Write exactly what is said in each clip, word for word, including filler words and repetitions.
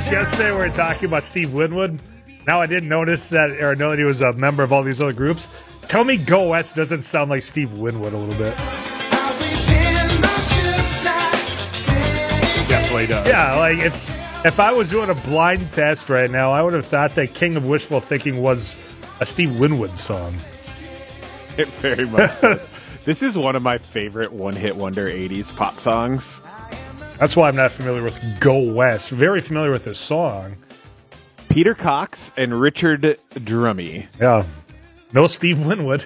noticed yesterday we were talking about Steve Winwood? Now I didn't notice that, or know that he was a member of all these other groups. Tell me Go West doesn't sound like Steve Winwood a little bit. Definitely does. Yeah, like if, if I was doing a blind test right now, I would have thought that King of Wishful Thinking was a Steve Winwood song. It very much does. This is one of my favorite one-hit wonder eighties pop songs. That's why I'm not familiar with Go West. Very familiar with this song. Peter Cox and Richard Drummie. Yeah. No Steve Winwood.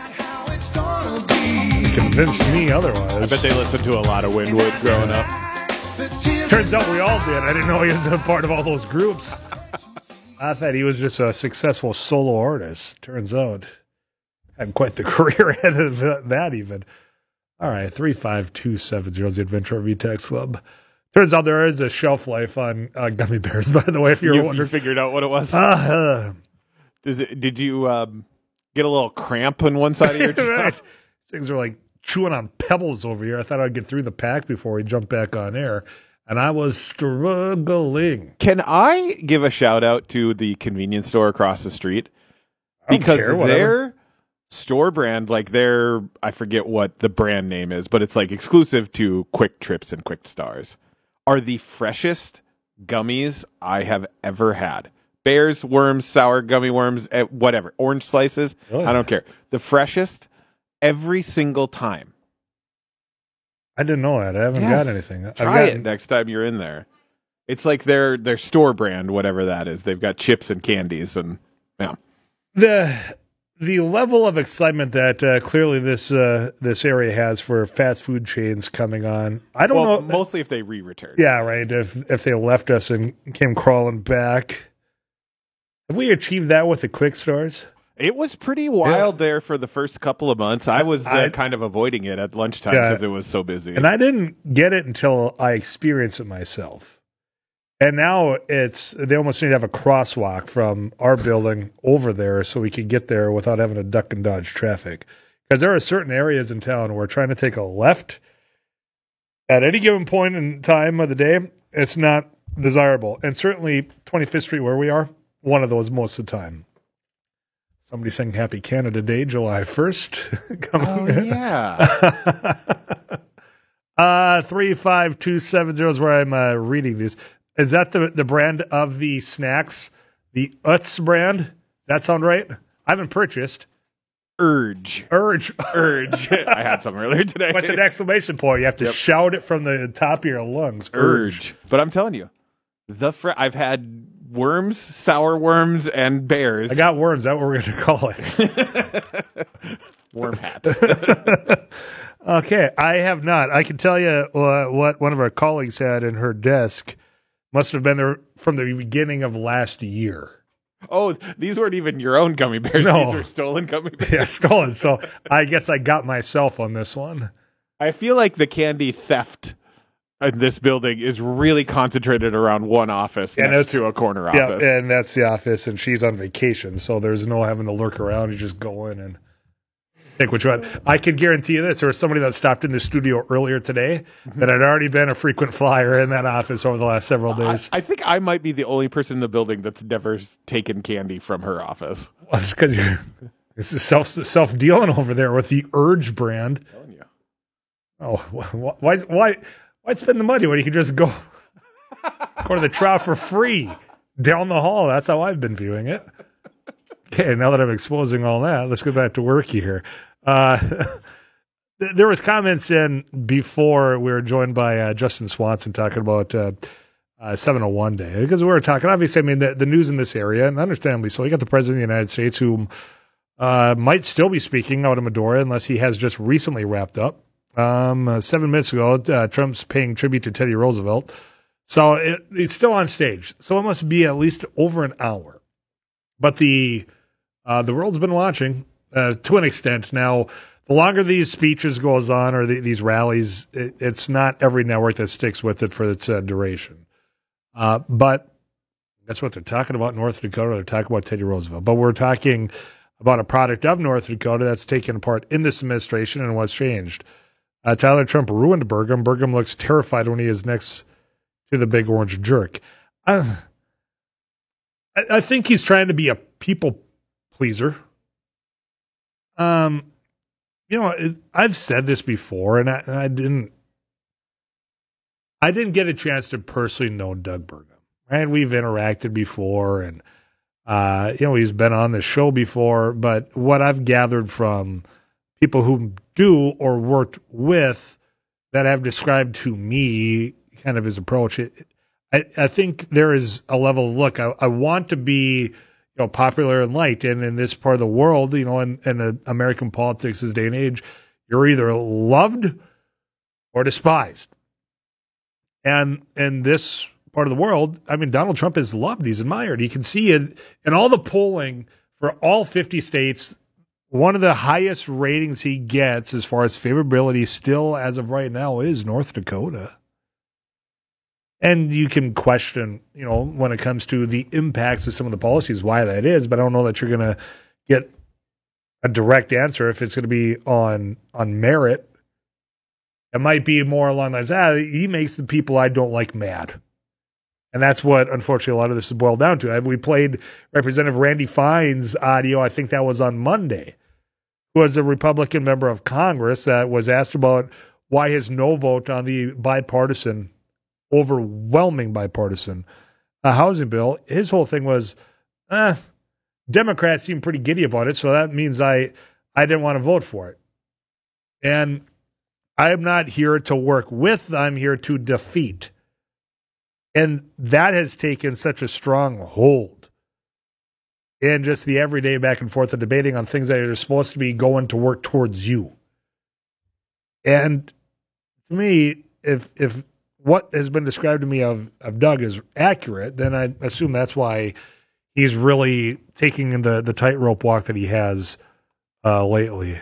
Convinced me otherwise. I bet they listened to a lot of Winwood growing up. Turns out we all did. I didn't know he was a part of all those groups. I thought he was just a successful solo artist. Turns out had quite the career ahead of that even. All right, three five two seven zero is the Adventure R V Text Club. Turns out there is a shelf life on uh, gummy bears, by the way, if you're you, wondering. You figured out what it was? Uh, Does it, did you um, get a little cramp on one side of your jaw? Right. Things are like chewing on pebbles over here. I thought I'd get through the pack before we jump back on air, and I was struggling. Can I give a shout-out to the convenience store across the street? I don't Because care, their whatever. store brand, like their, I forget what the brand name is, but it's like exclusive to Quick Trips and Quick Stars, are the freshest gummies I have ever had. Bears, worms, sour gummy worms, eh, whatever. Orange slices, Oh. I don't care. The freshest every single time. I didn't know that. I haven't Yes. got anything. I've Try gotten, it next time you're in there. It's like their their store brand, whatever that is. They've got chips and candies, and yeah. The the level of excitement that uh, clearly this uh, this area has for fast food chains coming on. I don't Well, know. mostly if they re-return. Yeah, right. If if they left us and came crawling back, have we achieved that with the quick stars? It was pretty wild there for the first couple of months. I was uh, I- kind of avoiding it at lunchtime Yeah. because it was so busy. And I didn't get it until I experienced it myself. And now it's they almost need to have a crosswalk from our building over there so we can get there without having to duck and dodge traffic. Because there are certain areas in town where trying to take a left at any given point in time of the day, it's not desirable. And certainly twenty-fifth Street where we are, one of those most of the time. Somebody sang Happy Canada Day, July first. oh, yeah. uh, three five two seven zero is where I'm uh, reading these. Is that the, the brand of the snacks? The Utz brand? Does that sound right? I haven't purchased. Urge. Urge. Urge. I had some earlier today. With an exclamation point. You have to Yep. shout it from the top of your lungs. Urge. Urge. But I'm telling you, the fr- I've had worms, sour worms, and bears. I got worms. That's what we're going to call it. Worm hat. Okay, I have not. I can tell you uh, what one of our colleagues had in her desk. Must have been there from the beginning of last year. Oh, these weren't even your own gummy bears. No. These were stolen gummy bears. Yeah, stolen. So I guess I got myself on this one. I feel like the candy theft in this building is really concentrated around one office And next it's- to a corner Yeah, office. and that's the office, and she's on vacation, so there's no having to lurk around. You just go in and take what you want. I can guarantee you this. There was somebody that stopped in the studio earlier today that had already been a frequent flyer in that office over the last several days. I, I think I might be the only person in the building that's never taken candy from her office. Well, it's because you're this is self self dealing over there with the Urge brand. I'm telling you. Oh, wh- why why why spend the money when you can just go go to the trough for free down the hall? That's how I've been viewing it. Okay, now that I'm exposing all that, let's go back to worky here. Uh, th- there was comments in before we were joined by uh, Justin Swanson talking about uh, uh, seven oh one Day, because we were talking, obviously, I mean, the, the news in this area, and understandably so, you got the President of the United States who uh, might still be speaking out of Medora unless he has just recently wrapped up. Um, uh, seven minutes ago, uh, Trump's paying tribute to Teddy Roosevelt. So it, it's still on stage. So it must be at least over an hour. But the uh, the world's been watching uh, to an extent. Now, the longer these speeches goes on or the, these rallies, it, it's not every network that sticks with it for its uh, duration. Uh, but that's what they're talking about in North Dakota. They're talking about Teddy Roosevelt. But we're talking about a product of North Dakota that's taken part in this administration and what's changed. Uh, Tyler Trump ruined Burgum. Burgum looks terrified when he is next to the big orange jerk. Uh, I, I think he's trying to be a people pleaser. Um, you know, it, I've said this before, and I, I didn't. I didn't get a chance to personally know Doug Burgum. Right, we've interacted before, and uh, you know, he's been on the show before. But what I've gathered from people who do or worked with that have described to me kind of his approach, it, I, I think there is a level of, look, I, I want to be, you know, popular and liked. And in this part of the world, you know, in, in uh, American politics this day and age, you're either loved or despised. And in this part of the world, I mean, Donald Trump is loved. He's admired. You can see it in all the polling for all fifty states. One of the highest ratings he gets as far as favorability still as of right now is North Dakota. And you can question, you know, when it comes to the impacts of some of the policies, why that is, but I don't know that you're going to get a direct answer if it's going to be on on merit. It might be more along the lines, ah, he makes the people I don't like mad. And that's what, unfortunately, a lot of this is boiled down to. We played Representative Randy Fine's audio, I think that was on Monday, who was a Republican member of Congress that was asked about why his no vote on the bipartisan, overwhelming bipartisan uh, housing bill. His whole thing was, eh, Democrats seem pretty giddy about it, so that means I, I didn't want to vote for it. And I am not here to work with, I'm here to defeat. And that has taken such a strong hold in just the everyday back and forth of debating on things that are supposed to be going to work towards you. And to me, if if what has been described to me of, of Doug is accurate, then I assume that's why he's really taking the, the tightrope walk that he has uh, lately.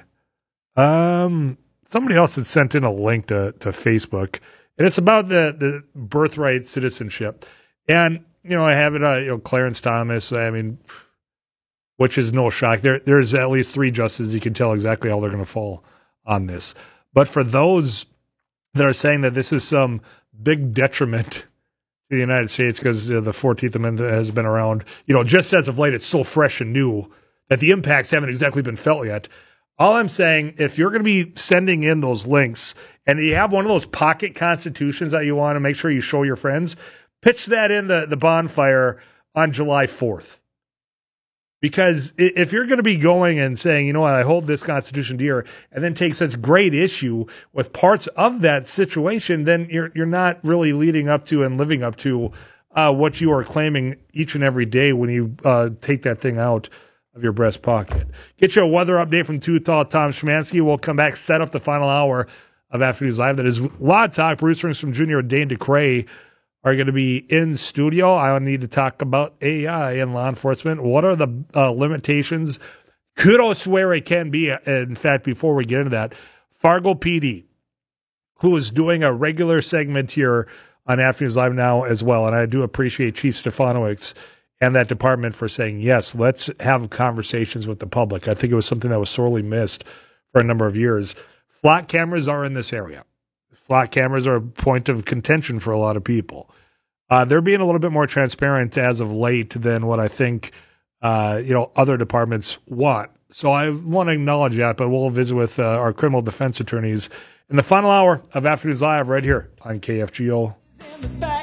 Um, somebody else had sent in a link to, to Facebook. And it's about the, the birthright citizenship. And, you know, I have it, uh, you know, Clarence Thomas, I mean, which is no shock. There, there's at least three justices. You can tell exactly how they're going to fall on this. But for those that are saying that this is some big detriment to the United States because uh, the fourteenth Amendment has been around, you know, just as of late, it's so fresh and new that the impacts haven't exactly been felt yet. All I'm saying, if you're going to be sending in those links and you have one of those pocket constitutions that you want to make sure you show your friends, pitch that in the, the bonfire on July fourth. Because if you're going to be going and saying, you know what, I hold this constitution dear, and then take such great issue with parts of that situation, then you're you're not really leading up to and living up to uh, what you are claiming each and every day when you uh, take that thing out of your breast pocket. Get you a weather update from Too Tall Tom Szymanski. We'll come back, set up the final hour of Afternoons Live. That is a lot of talk. Producers from Junior and Dane DeCray are going to be in studio. I need to talk about A I in law enforcement. What are the uh, limitations? Kudos where it can be. In fact, before we get into that, Fargo P D, who is doing a regular segment here on Afternoons Live now as well, and I do appreciate Chief Stefanowicz and that department for saying, yes, let's have conversations with the public. I think it was something that was sorely missed for a number of years. Flock cameras are in this area. Flock cameras are a point of contention for a lot of people. Uh, they're being a little bit more transparent as of late than what I think, uh, you know, other departments want. So I want to acknowledge that, but we'll visit with uh, our criminal defense attorneys in the final hour of Afternoons Live right here on K F G O.